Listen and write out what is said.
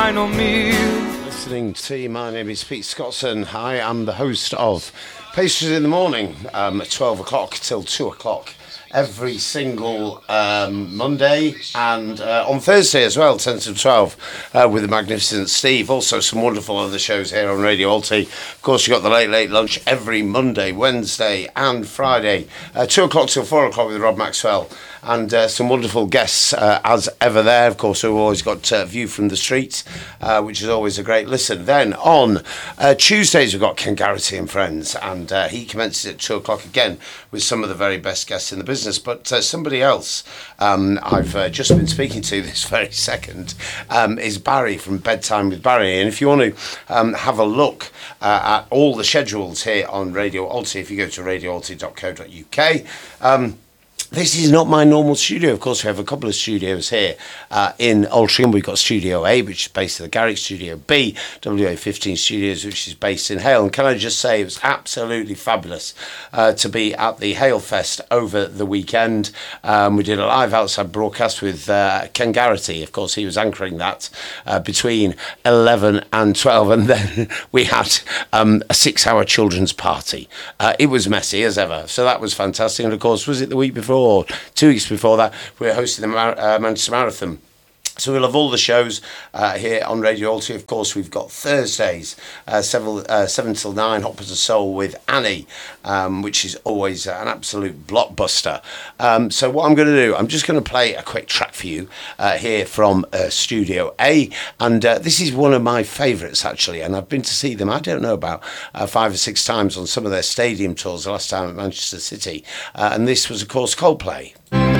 final meal. Listening to you, my name is Pete Scottson. I am the host of Pastries in the Morning, at 12 o'clock till 2 o'clock. Every single Monday and on Thursday as well, 10 to 12, with the magnificent Steve. Also some wonderful other shows here on Radio Alti. Of course, you've got the Late Lunch every Monday, Wednesday and Friday, 2 o'clock till 4 o'clock with Rob Maxwell. And some wonderful guests as ever there. Of course, we've always got View from the Street, which is always a great listen. Then on Tuesdays, we've got Ken Garrity and Friends, and he commences at 2 o'clock again with some of the very best guests in the business. But somebody else I've just been speaking to this very second is Barry from Bedtime with Barry. And if you want to have a look at all the schedules here on Radio Alti, if you go to radioalti.co.uk, this is not my normal studio. Of course, we have a couple of studios here in Altrincham. We've got Studio A, which is based in the Garrick, Studio B, WA15 Studios, which is based in Hale. And can I just say, it was absolutely fabulous to be at the Hale Fest over the weekend. We did a live outside broadcast with Ken Garrity. Of course, he was anchoring that between 11 and 12. And then we had a 6-hour children's party. It was messy as ever. So that was fantastic. And of course, was it the week before? 2 weeks before that, we were hosting the Manchester Marathon. So we'll have all the shows here on Radio Alti. Of course, we've got Thursdays, 7 till 9, Hot Button Soul with Annie, which is always an absolute blockbuster. So what I'm going to do, I'm just going to play a quick track for you here from Studio A. And this is one of my favourites, actually. And I've been to see them, I don't know, about 5 or 6 times on some of their stadium tours, the last time at Manchester City. And this was, of course, Coldplay.